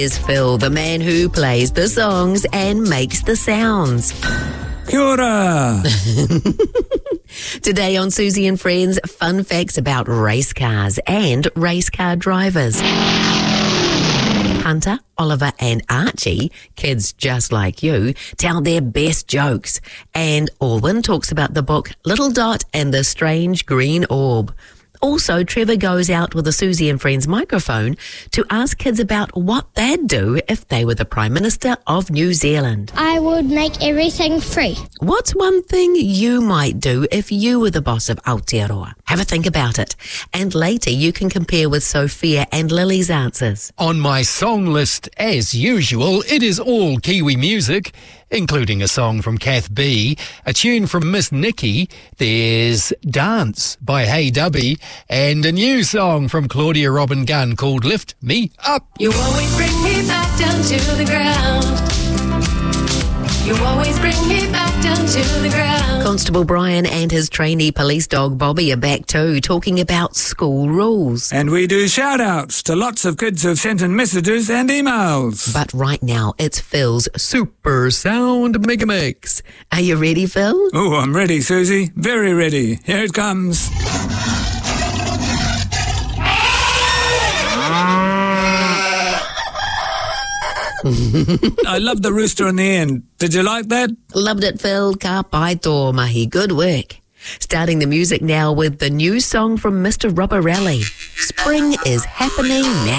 Is Phil, the man who plays the songs and makes the sounds. Kia ora. Today on Susie and Friends, fun facts about race cars and race car drivers. Hunter, Oliver and Archie, kids just like you, tell their best jokes. And Alwyn talks about the book Little Dot and the Strange Green Orb. Also, Trevor goes out with a Susie and Friends microphone to ask kids about what they'd do if they were the Prime Minister of New Zealand. I would make everything free. What's one thing you might do if you were the boss of Aotearoa? Have a think about it. And later you can compare with Sophia and Lily's answers. On my song list, as usual, it is all Kiwi music, including a song from Kath B, a tune from Miss Nikki, there's Dance by Hey Dubby, and a new song from Claudia Robin Gunn called Lift Me Up. You always bring me back down to the ground. You always bring me back down to the ground. Constable Brian and his trainee police dog Bobby are back too, talking about school rules. And we do shout-outs to lots of kids who've sent in messages and emails. But right now, it's Phil's Super Sound Mega Mix. Are you ready, Phil? Oh, I'm ready, Susie. Very ready. Here it comes. I love the rooster in the end. Did you like that? Loved it, Phil. Ka pai tō mahi. Good work. Starting the music now with the new song from Mr. Rubber Rally. Spring is happening now.